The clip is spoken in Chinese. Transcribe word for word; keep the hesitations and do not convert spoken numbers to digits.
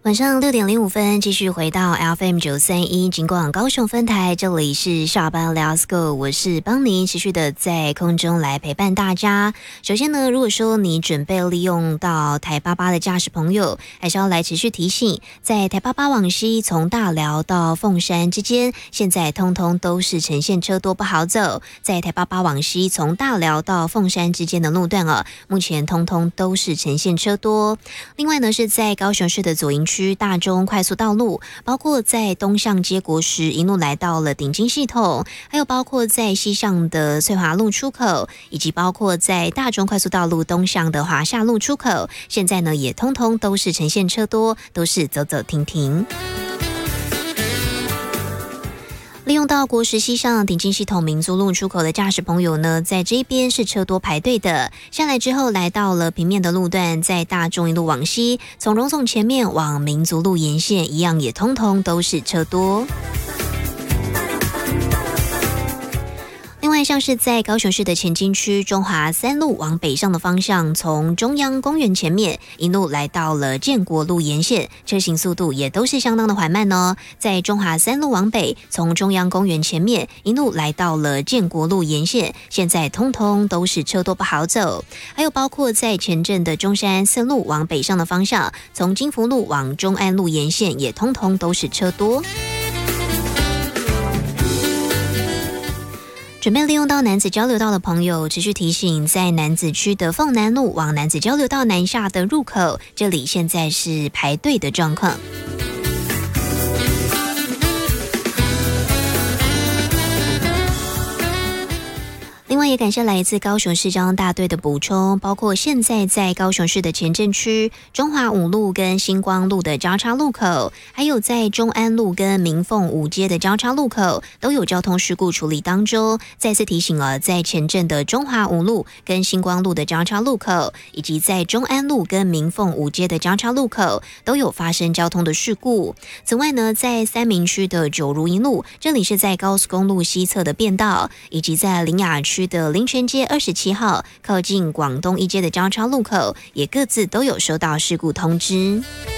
晚上六点零五分，继续回到 F M 九三一金广高雄分台，这里是下班 Let's Go， 我是邦尼，持续的在空中来陪伴大家。首先呢，如果说你准备利用到台八八的驾驶朋友，还是要来持续提醒，在台八八往西从大寮到凤山之间，现在通通都是呈现车多不好走。在台八八往西从大寮到凤山之间的路段啊，目前通通都是呈现车多。另外呢，是在高雄市的左营区大中快速道路，包括在东向接国时一路来到了顶金系统，还有包括在西向的翠华路出口，以及包括在大中快速道路东向的华夏路出口，现在呢也通通都是呈现车多，都是走走停停。利用到国时西上顶金系统民族路出口的驾驶朋友呢，在这边是车多排队的。下来之后，来到了平面的路段，在大众一路往西，从荣总前面往民族路沿线，一样也通通都是车多。另外，像是在高雄市的前金区中华三路往北上的方向，从中央公园前面一路来到了建国路沿线，车行速度也都是相当的缓慢哦。在中华三路往北，从中央公园前面一路来到了建国路沿线，现在通通都是车多不好走。还有包括在前镇的中山四路往北上的方向，从金福路往中安路沿线也通通都是车多。准备利用到楠梓交流道的朋友，持续提醒，在楠梓区的凤南路往楠梓交流道南下的入口，这里现在是排队的状况。另外也感谢来自高雄市交通大队的补充，包括现在在高雄市的前镇区中华五路跟星光路的交叉路口，还有在中安路跟明凤五街的交叉路口都有交通事故处理当中。再次提醒了，在前镇的中华五路跟星光路的交叉路口，以及在中安路跟明凤五街的交叉路口都有发生交通的事故。此外呢，在三民区的九如一路，这里是在高速公路西侧的便道，以及在苓雅区的林泉街二十七号靠近广东一街的交叉路口，也各自都有收到事故通知。